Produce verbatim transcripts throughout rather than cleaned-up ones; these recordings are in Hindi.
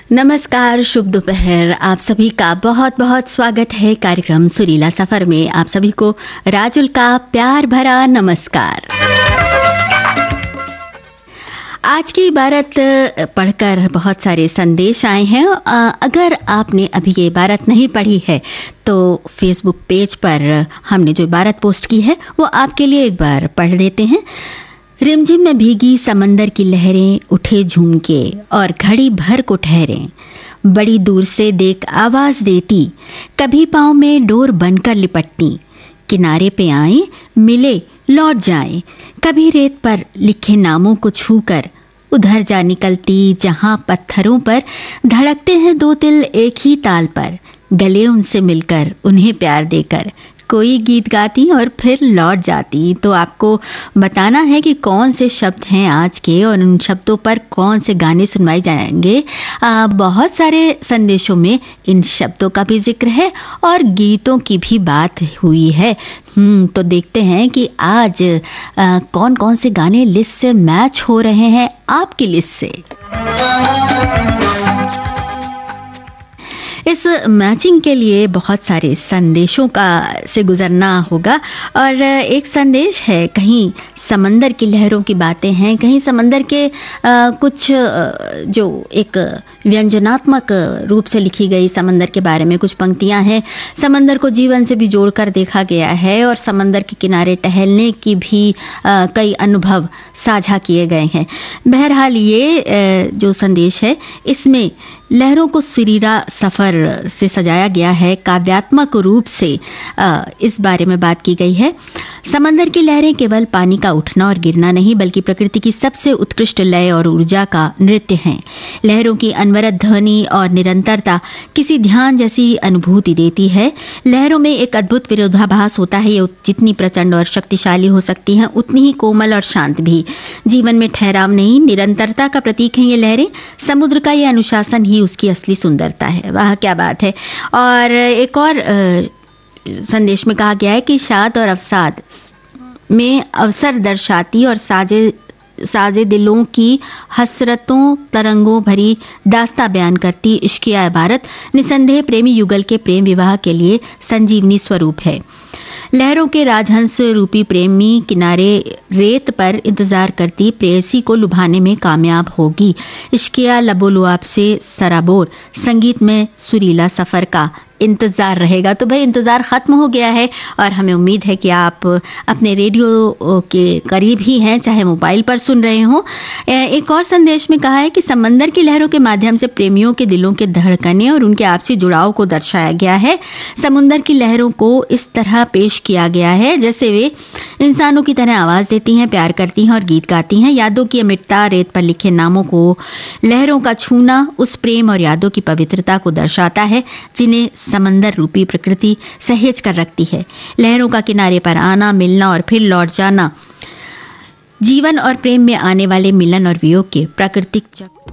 नमस्कार, शुभ दोपहर। आप सभी का बहुत बहुत स्वागत है कार्यक्रम सुरीला सफर में। आप सभी को राजुल का प्यार भरा नमस्कार। आज की इबारत पढ़कर बहुत सारे संदेश आए हैं। अगर आपने अभी ये इबारत नहीं पढ़ी है तो फेसबुक पेज पर हमने जो इबारत पोस्ट की है वो आपके लिए एक बार पढ़ देते हैं। रिमझिम में भीगी समंदर की लहरें उठे झूम के और घड़ी भर को ठहरें, बड़ी दूर से देख आवाज देती, कभी पाँव में डोर बनकर लिपटती, किनारे पे आए मिले लौट जाए, कभी रेत पर लिखे नामों को छूकर उधर जा निकलती जहां पत्थरों पर धड़कते हैं दो दिल एक ही ताल पर, गले उनसे मिलकर उन्हें प्यार देकर कोई गीत गाती और फिर लौट जाती। तो आपको बताना है कि कौन से शब्द हैं आज के और उन शब्दों पर कौन से गाने सुनवाए जाएंगे। आ, बहुत सारे संदेशों में इन शब्दों का भी जिक्र है और गीतों की भी बात हुई है। हम्म तो देखते हैं कि आज आ, कौन कौन से गाने लिस्ट से मैच हो रहे हैं आपकी लिस्ट से। इस मैचिंग के लिए बहुत सारे संदेशों का से गुजरना होगा और एक संदेश है, कहीं समंदर की लहरों की बातें हैं, कहीं समंदर के आ, कुछ जो एक व्यंजनात्मक रूप से लिखी गई समंदर के बारे में कुछ पंक्तियां हैं। समंदर को जीवन से भी जोड़कर देखा गया है और समंदर के किनारे टहलने की भी आ, कई अनुभव साझा किए गए हैं। बहरहाल ये आ, जो संदेश है इसमें लहरों को सुरीला सफ़र से सजाया गया है, काव्यात्मक रूप से आ, इस बारे में बात की गई है। समंदर की लहरें केवल पानी का उठना और गिरना नहीं बल्कि प्रकृति की सबसे उत्कृष्ट लय और ऊर्जा का नृत्य हैं। लहरों की अनवरत ध्वनि और निरंतरता किसी ध्यान जैसी अनुभूति देती है। लहरों में एक अद्भुत विरोधाभास होता है। ये जितनी प्रचंड और शक्तिशाली हो सकती हैं उतनी ही कोमल और शांत भी। जीवन में ठहराव नहीं, निरंतरता का प्रतीक है ये लहरें। समुद्र का ये अनुशासन ही उसकी असली सुंदरता है। वाह क्या बात है। और एक और आ, संदेश में कहा गया है कि शाद और अवसाद में अवसर दर्शाती और साजे साजे दिलों की हसरतों तरंगों भरी दास्ता बयान करती इश्किया इबारत निसंदेह प्रेमी युगल के प्रेम विवाह के लिए संजीवनी स्वरूप है। लहरों के राजहंस रूपी प्रेमी किनारे रेत पर इंतजार करती प्रेयसी को लुभाने में कामयाब होगी। इश्किया लबोलुआब से सराबोर संगीत में सुरीला सफ़र का इंतज़ार रहेगा। तो भाई इंतज़ार ख़त्म हो गया है और हमें उम्मीद है कि आप अपने रेडियो के करीब ही हैं, चाहे मोबाइल पर सुन रहे हों। एक और संदेश में कहा है कि समंदर की लहरों के माध्यम से प्रेमियों के दिलों के धड़कने और उनके आपसी जुड़ाव को दर्शाया गया है। समुंदर की लहरों को इस तरह पेश किया गया है जैसे वे इंसानों की तरह आवाज़ देती हैं, प्यार करती हैं और गीत गाती हैं। यादों की अमिटता, रेत पर लिखे नामों को लहरों का छूना उस प्रेम और यादों की पवित्रता को दर्शाता है जिन्हें समंदर रूपी प्रकृति सहेज कर रखती है। लहरों का किनारे पर आना, मिलना और फिर लौट जाना जीवन और प्रेम में आने वाले मिलन और वियोग के प्राकृतिक चक्र।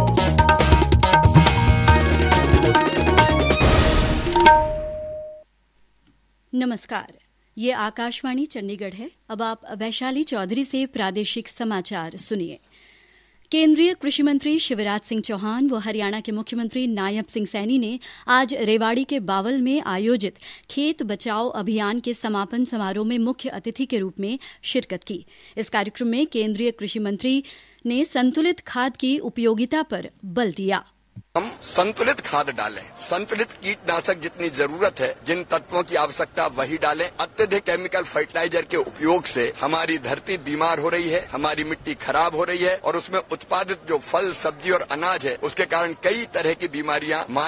नमस्कार, ये आकाशवाणी चंडीगढ़ है। अब आप वैशाली चौधरी से प्रादेशिक समाचार सुनिए। केंद्रीय कृषि मंत्री शिवराज सिंह चौहान व हरियाणा के मुख्यमंत्री नायब सिंह सैनी ने आज रेवाड़ी के बावल में आयोजित खेत बचाओ अभियान के समापन समारोह में मुख्य अतिथि के रूप में शिरकत की। इस कार्यक्रम में केंद्रीय कृषि मंत्री ने संतुलित खाद की उपयोगिता पर बल दिया। हम संतुलित खाद डालें, संतुलित कीटनाशक जितनी जरूरत है, जिन तत्वों की आवश्यकता वही डालें। अत्यधिक केमिकल फर्टिलाइजर के उपयोग से हमारी धरती बीमार हो रही है, हमारी मिट्टी खराब हो रही है और उसमें उत्पादित जो फल, सब्जी और अनाज है उसके कारण कई तरह की बीमारियां